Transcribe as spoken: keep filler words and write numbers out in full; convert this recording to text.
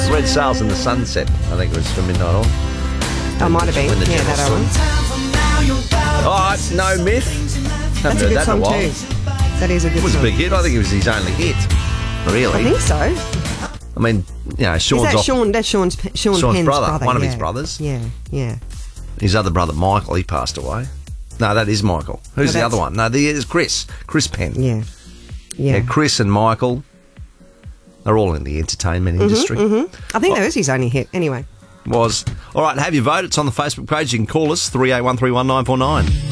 Red Sails in the Sunset, I think it was from Midnight Oil. Oh, might have been. When the Yeah, General that one. Swing. All right, No Myth. Haven't That's a heard good that in song a while. too. That is a good It was a song. big hit. I think it was his only hit. Really? I think so. I mean, you know, Sean's is that off. Sean? That's Sean's, Sean Sean's Penn's brother, brother. one of yeah. his brothers. Yeah, yeah. His other brother, Michael, he passed away. No, that is Michael. Who's No, the other that's- one? No, there's Chris. Chris Penn. Yeah. Yeah. Yeah, Chris and Michael. They're all in the entertainment industry. Mm-hmm. I think that was his only hit. Anyway. Was. All right, have your vote. It's on the Facebook page. You can call us, three eight one three one nine four nine.